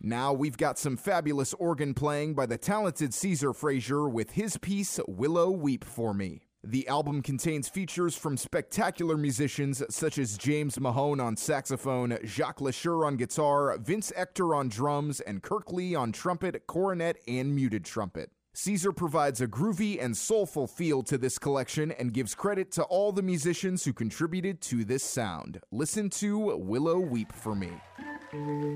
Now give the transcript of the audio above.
Now we've got some fabulous organ playing by the talented Caesar Frazier with his piece, Willow Weep For Me. The album contains features from spectacular musicians such as James Mahone on saxophone, Jacques Lesure on guitar, Vince Ector on drums, and Kirk Lee on trumpet, cornet, and muted trumpet. Caesar provides a groovy and soulful feel to this collection and gives credit to all the musicians who contributed to this sound. Listen to Willow Weep For Me.